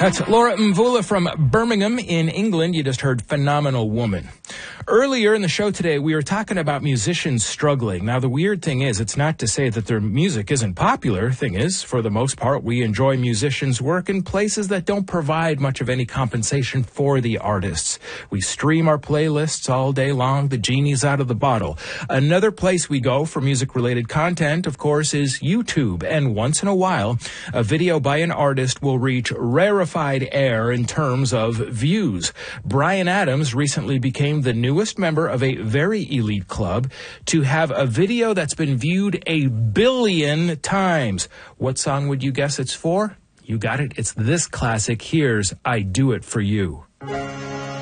That's Laura Mvula from Birmingham in England. You just heard Phenomenal Woman. Earlier in the show today, we were talking about musicians struggling. Now, the weird thing is, it's not to say that their music isn't popular. Thing is, for the most part, we enjoy musicians' work in places that don't provide much of any compensation for the artists. We stream our playlists all day long. The genie's out of the bottle. Another place we go for music-related content, of course, is YouTube. And once in a while, a video by an artist will reach rarefied air in terms of views. Bryan Adams recently became the newest member of a very elite club to have a video that's been viewed 1 billion times. What song would you guess it's for? You got it. It's this classic. Here's I Do It For You.